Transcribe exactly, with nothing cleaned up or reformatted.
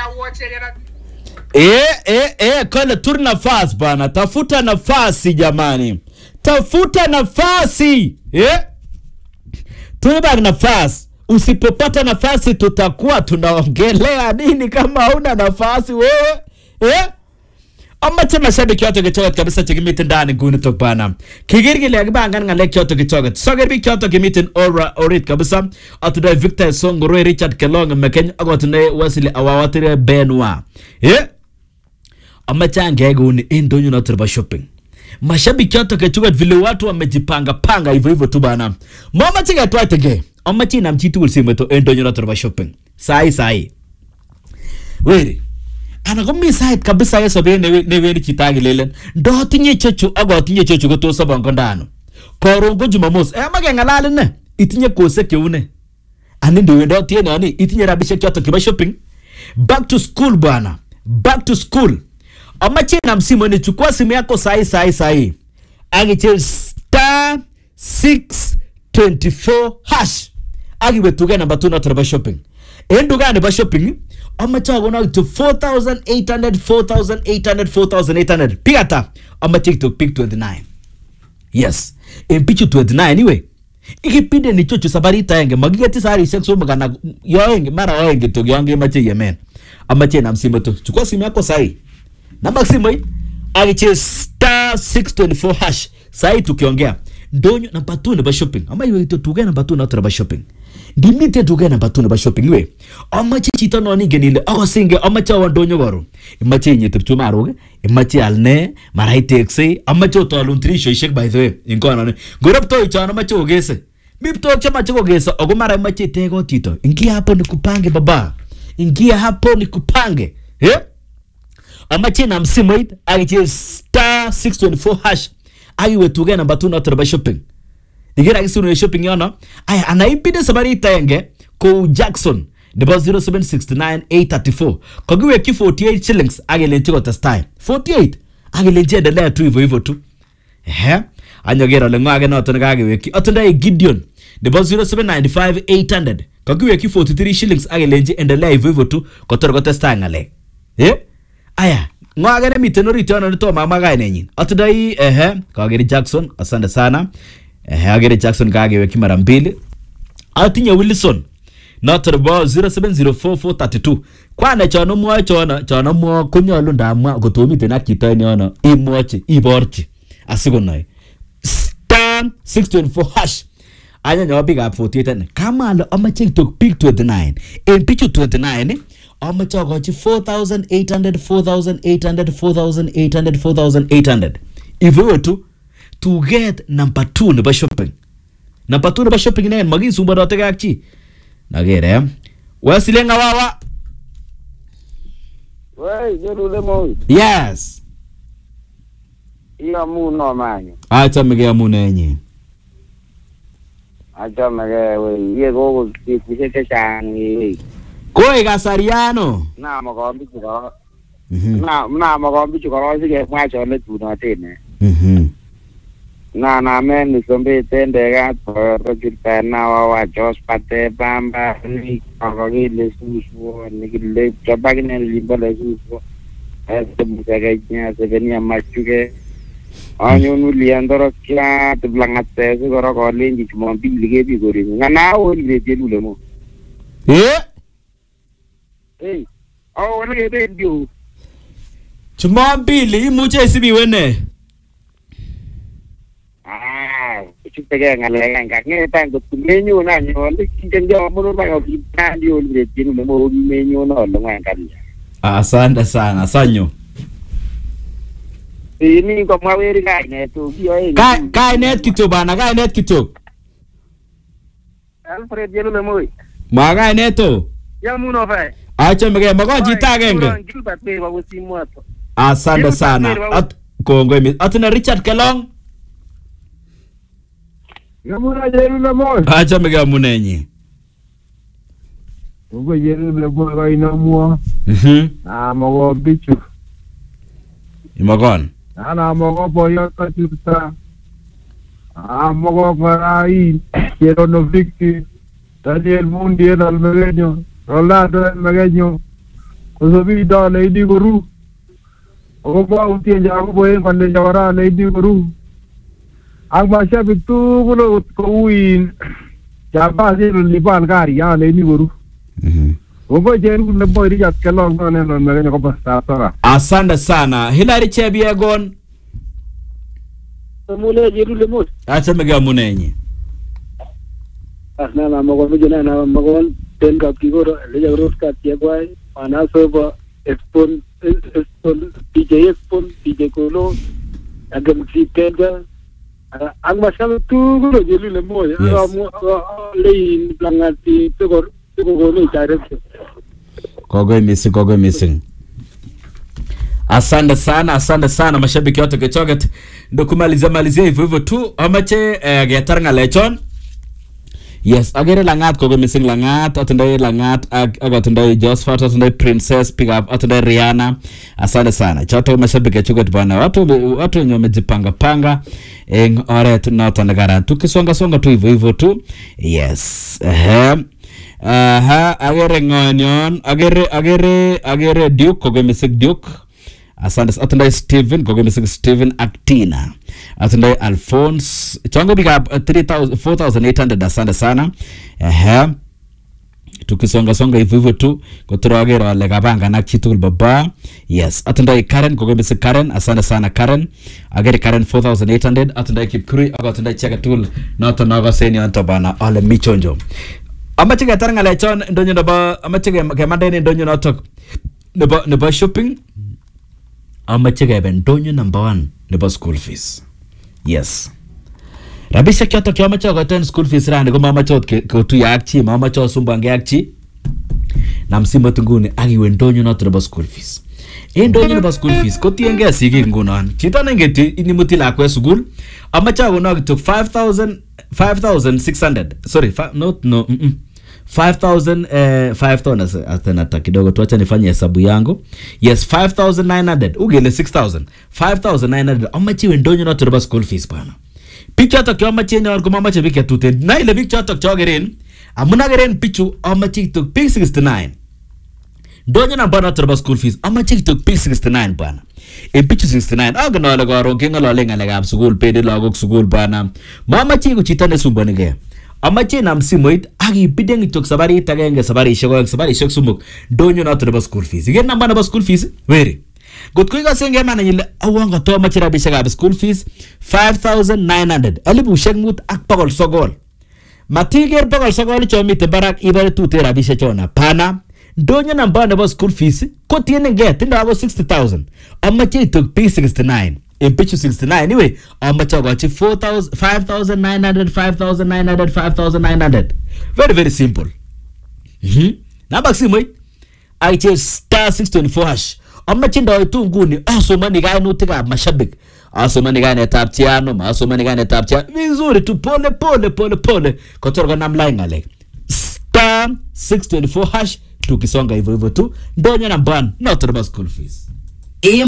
Eh eh eh kole tur nafasi bana, tafuta nafasi jamani. Tafuta nafasi. Eh? Tunabaki nafasi. Usipopata nafasi tutakuwa tunaongelea nini kama huna nafasi wewe? Eh? Amma chama shabiki yote kichogot kabisa chikimiti ndani nguni tok bana. Kigirgile akibangan ngalek yote kichogot. Soger bi yote kimitin ora orit kabisa. Atuday Victor Songoro, Richard Kelong Mekeny agotunay Wesley Awawatire Benwa. Eh? Amma change nguni indonyo na turba shopping. Mashabiki yote kichogot vile watu wamejipanga panga hivyo hivyo tu bana. Mama chiga twatege. Amma china mchitu ulsimeto indonyo na turba shopping. Sai sai. Wait. Ana komi side kabisa yeso be ne ne weri chitagi lelen ndo tinye chechu ago tinye chechu ko to sobongo ndano korongo jumamos e mage ngalale ne itinye kose keune ani ndo ndo tiene ani itinye rabishe kyoto kiba shopping back to school bwana back to school amache na msimu ni chukua simu yako sai sai sai agiche star six two four hash agiwe tuge number two na traba shopping endo gani ba shopping amacha gona to four thousand eight hundred four thousand eight hundred four thousand eight hundred pigata amacha to pick twenty-nine. Yes in pichu twenty-nine anyway ikipinde ni chocho sabari taenge magigeti sari sexo magana yoenge mara yoenge to yange mache yemen amacha na msimu to chukua simu yako sai na maximo hii agiche star six two four hash sai tukiongea ndonyo na patune ba shopping ama iwe to tuge na patune na ba shopping dimite tuge na patune ba shopping we amache chito no ni genile ago singe amache wandonyo goro imache nyete tumaroge imache alne marai taxi amache to aluntrisho ishek by the way ingona ne gorop to ichana mache ogese mipto chama chiko gesa ogo mara mache tego tito ingia hapo nikupange baba ingia hapo nikupange eh amache na msimu hii agiche star six two four hash ayiwe tuge na batu na turba shopping igira kisunu shopping yana aya anaipide sabari taenge ko Jackson deba zero seven six nine eight three four kogiwe ki forty-eight shillings agelenchi ko testai forty-eight agelenchi endelea tu hivyo hivyo tu ehe anyogera lengo age na tonga agewe ki atunda Gideon deba zero seven nine five eight hundred kogiwe ki forty-three shillings agelenchi endelea hivyo hivyo tu ko tor ko testai ngale eh aya ngwa ne miten oritono to mama ga nenyin atudai ehe kageri Jackson asante sana ehe ageri Jackson kagewe kimara mbili atinye Wilson notorbo zero seven zero four four three two kwana chono mwa chono chono mwa kunyolu ndamwa gotomite na kitani ono imwoche iborchi asigonai star six two four hash anya nyobi up forty-eight kama alo amache to pick twenty-nine en pichu twenty-nine amacha gochi four thousand eight hundred four thousand eight hundred four thousand eight hundred four thousand eight hundred if we were to to get number two ne ba shopping number two ne ba shopping ne magi sumba dote gakchi nagere Wesley ngawawa wey jerule mo yes iya mu no manyo acha mege amunenye acha mege we ye go kise ke changi koi gasariano na magombi chukaro na na magombi chukaro sige mwacho le tuno tene mhm na na men ni sombe tende ga to jilta na wa wa jos pate bamba ni agagi le susu ni le chabagne limba le susu este busaga nya se venia machuke anyo nu liandoro kla te blangate se goro ko lengi chmo bilige bi gori ngana o le jelu le mo eh eh o le be dio chmo bili muche sibi wene ah chupega ngale ngak nge tang ko menyu na nyo le kinjen jo mo ba ko tan dio le jenu le mo menyu no lo ngan asante sana sanyo ini ko maweri ga ne to bio e ka ka net kito bana ka net kito Alfred jenu le mo ma ka neto ya mu no fa acha mege mago jita genge asante sana at kongo mi atuna Richard Kelong Namuna jenu le mo acha mege amunenyi Ugo jenu le mo ga inamua mhm ah mago bichu imagon ana mago boyo katipta ah mago farai quiero no victi Daniel Mundi al megaño Rolando al megaño Kosopito Lady Guru. Okopo utien jago boen kole jawara Lady Guru. Ang mashabik tugul kouin jaba zero liban gari ya Lady Guru. Mhm. Ogo jeru na boy rijat kelong none no mega ko basta sara. Asante sana. Hilary Chebiegon. Mule jeru le mot. Acha mega munenyi. Asna na magon mujuna na magon ten kap kigoro le jagro ka tiagwai ana soba expon expon D J expon D J Kolo agam si tenda ang masal tu guru jeru le mo le langati tegor tegor ni direct. Kogoi missing, kogoi missing. Asante sana, asante sana mashabiki wote Kechoget. Ndio kumalizia malizia hivyo hivyo tu. Amache eh, getaranga lechon. Yes, agere langat kogoi missing langat, atundai langat, ag atundai Josephat, atundai Princess, pick up, atundai Rihanna. Asante sana. Choto mashabiki Kechoget bwana. Watu watu wenye wamejipanga panga eng oret noto nagara. Tukisonga songa tu hivyo hivyo tu. Yes. Ehem. Aha, agere ngonyon, agere agere agere Duke kogoi missing Duke. Asante atundai Steven kogoi missing Steven Actina. Atundai Alphonse. Chongo bika three thousand four thousand eight hundred asante sana. Ehe. Tukisonga songa hivyo hivyo tu kutoroagera wale kabanga na kitu baba. Yes, atundai Karen kogoi missing Karen asante sana Karen. Agere Karen four thousand eight hundred atundai Kipkuri atundai cheka tool noto nago seni onto bana ole michonjo. Amache getar ngalechon ndonyo nebo amache kemande ndonyo notok nebo nebo shopping. Amache gebe ndonyo number one nebo school fees. Yes. Rabisha kyoto kyo amache goten school fees rani ko mamache kotu yakchi mamache osumbange yakchi. Na msimu tunguni agiwe ndonyo noto nebo school fees. E ndonyo nebo school fees ko tienge sigik ngunon. Chito nengeti inimuti lakwe sukul amache agono kitok five thousand five thousand six hundred. Sorry, five, not no. Mm -mm. five thousand eh five thousand atanata kidogo tuacha nifanye hesabu yangu. Yes, five thousand nine hundred ugele six thousand five thousand nine hundred amachi wendonyo no to school fees bana. Picture to kyo amachi nyor ko mamache bike tuten na ile picture to chogeren amuna geren pichu amachi to P sixty-nine donyo na bana to school fees amachi to P sixty-nine bana. E pichu sixty-nine agno le garo ngalo ngale gab school pede lagok school bana mamachi ko chitane sumbonige. Amache na msimoit agi bideng itok sabari tagenge sabari shego sabari shek sumuk donyo na to school fees igen namba na school fees weri got ko gasenge mana nyile awanga to amache rabisha ga school fees five thousand nine hundred alibu shek mut ak pagol sogol matiger pagol sogol chomite barak ibare tu te rabisha chona pana donyo namba na school fees ko tiene get ndago sixty thousand amache itok P sixty-nine in pitch sixty-nine anyway amache gochi four thousand five thousand nine hundred five thousand nine hundred five thousand nine hundred very very simple. Mhm. Namba simu I just star six twenty-four hash amache ndo tu nguni asoma ni gani utika mashabik asoma ni gani taptiano asoma ni gani taptia vizuri tu pole pole pole pole kotorga namla ngale star six twenty-four hash tukisonga hivyo hivyo tu ndonyo namba not about school fees.